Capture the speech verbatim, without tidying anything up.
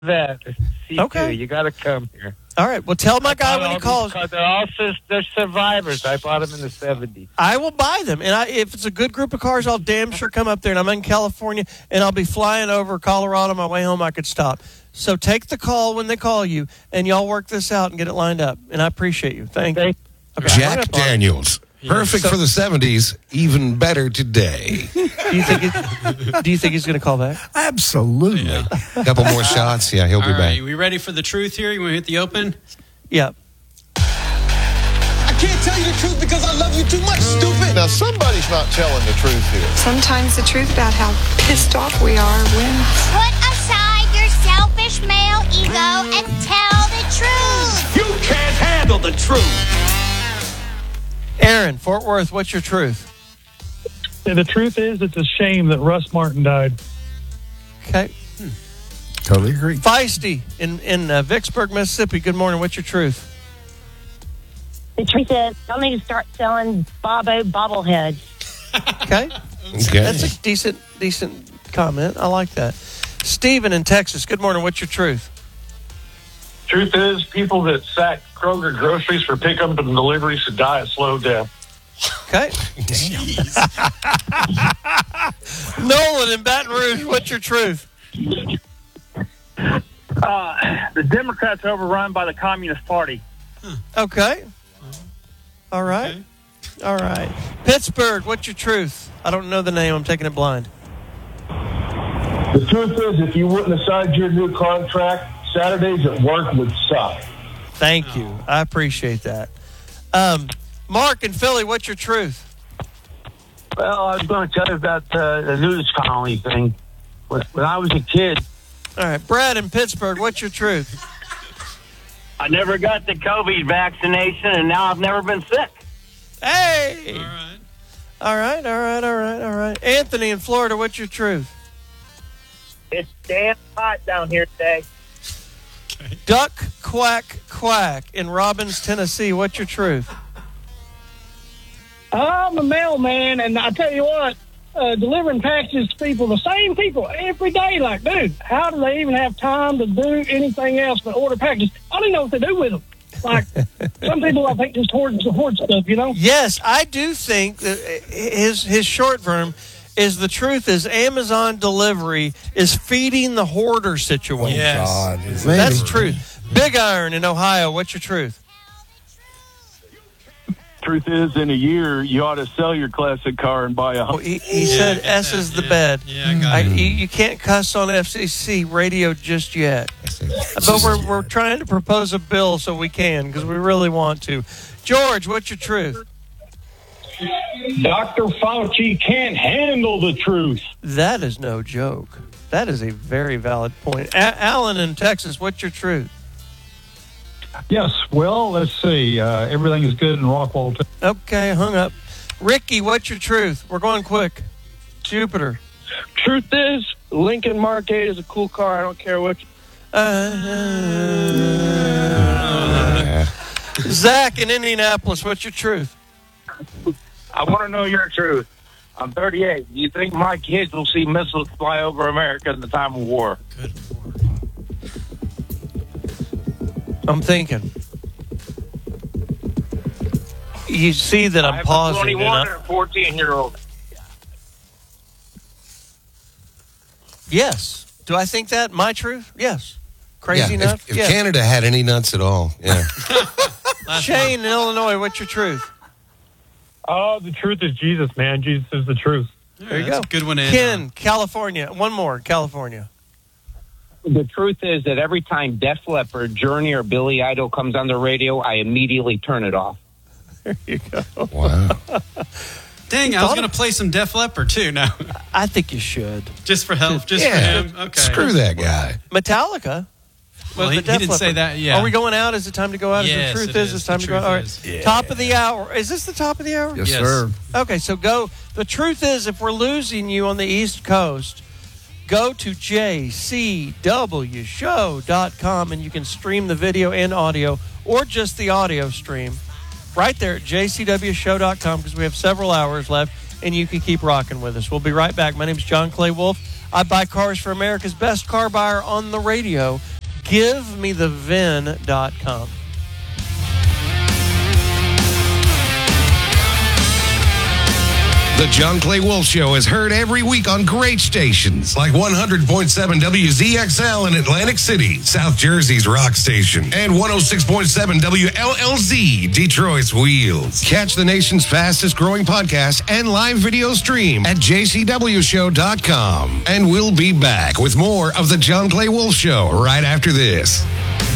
vet. C two. Okay. You got to come here. All right. Well, tell my guy when he calls. These, they're all they're survivors. I bought them in the seventies. I will buy them. And I, if it's a good group of cars, I'll damn sure come up there. And I'm in California, and I'll be flying over Colorado on my way home. I could stop. So take the call when they call you, and y'all work this out and get it lined up. And I appreciate you. Thank you. Okay. Jack Daniels. Perfect So- for the seventies, even better today. Do you think? It, do you think he's going to call back? Absolutely. Yeah. A couple more shots. Yeah, he'll All be right, back. we ready for the truth here? You want to hit the open? Yeah. I can't tell you the truth because I love you too much, stupid. Now, somebody's not telling the truth here. Sometimes the truth about how pissed off we are wins. Put aside your selfish male ego and tell the truth. You can't handle the truth. Aaron, Fort Worth, what's your truth? Yeah, the truth is, it's a shame that Russ Martin died. Okay. Totally agree. Feisty in, in uh, Vicksburg, Mississippi. Good morning. What's your truth? The truth is, y'all need to start selling Bobo bobbleheads. Okay. Okay. That's a decent, decent comment. I like that. Steven in Texas. Good morning. What's your truth? Truth is, people that sack Kroger groceries for pickup and delivery should die a slow death. Okay. Nolan in Baton Rouge. What's your truth? Uh, the Democrats are overrun by the Communist Party. Okay. All right. Okay. All right. Pittsburgh. What's your truth? I don't know the name. I'm taking it blind. The truth is, if you wouldn't have signed your new contract, Saturdays at work would suck. Thank you. I appreciate that. Um, Mark in Philly, what's your truth? Well, I was going to tell you about uh, the nudist colony thing. When, when I was a kid, All right. Brad in Pittsburgh, what's your truth? I never got the COVID vaccination, and now I've never been sick. Hey! All right. All right, all right, all right, all right. Anthony in Florida, what's your truth? It's damn hot down here today. Duck Quack Quack in Robbins, Tennessee, what's your truth? I'm a mailman, and I tell you what, uh, delivering packages to people, the same people every day, like, dude, how do they even have time to do anything else but order packages? I don't even know what to do with them. Like, some people, I think, just hoard, hoard stuff, you know? Yes, I do think that his his short verm is the truth is Amazon delivery is feeding the hoarder situation. Yes. God, That's truth. Big Iron in Ohio, what's your truth? Truth is, in a year, you ought to sell your classic car and buy a. Oh, he he Yeah, said get S that, is the yeah. bed. Yeah, I got I, it. you, you can't cuss on F C C radio just yet. But we're we're trying to propose a bill so we can because we really want to. George, what's your truth? Doctor Fauci can't handle the truth. That is no joke. That is a very valid point. A- Alan in Texas, what's your truth? Yes, well, let's see. Uh, everything is good in Rockwall. Okay, hung up. Ricky, what's your truth? We're going quick. Jupiter. Truth is, Lincoln Mark eight is a cool car. I don't care what. Uh, Zach in Indianapolis, what's your truth? I want to know your truth. I'm thirty-eight. Do you think my kids will see missiles fly over America at the time of war? Good Lord. I'm thinking. You see that I'm I have pausing. a and twenty-one I- and a fourteen-year-old. Yes. Do I think that? My truth? Yes. Crazy yeah, enough? If, if yes. Canada had any nuts at all, yeah. Shane in Illinois, what's your truth? Oh, the truth is Jesus, man. Jesus is the truth. There you That's go. a good one to end Ken, on. California. One more, California. The truth is that every time Def Leppard, Journey, or Billy Idol comes on the radio, I immediately turn it off. There you go. Wow. Dang, I was going to play some Def Leppard too now. I think you should. Just for help, just Yeah. for him. Okay. Screw that guy. Metallica. Well, was he- the he Def didn't say Leppard. that, yeah. Are we going out? Is it time to go out? Yes, is the truth it is, is. it's time The to go out. All right. truth is. Top of the hour. Is this the top of the hour? Yes, Yes. sir. Okay, so go. The truth is, if we're losing you on the East Coast, go to j c w show dot com and you can stream the video and audio or just the audio stream right there at j c w show dot com because we have several hours left. and you can keep rocking with us. We'll be right back. My name is John Clay Wolf. I buy cars for America's best car buyer on the radio. Give me the V I N dot com. The John Clay Wolf Show is heard every week on great stations like one hundred point seven W Z X L in Atlantic City, South Jersey's rock station, and one oh six point seven W L L Z, Detroit's Wheels. Catch the nation's fastest growing podcast and live video stream at J C W show dot com. And we'll be back with more of the John Clay Wolf Show right after this.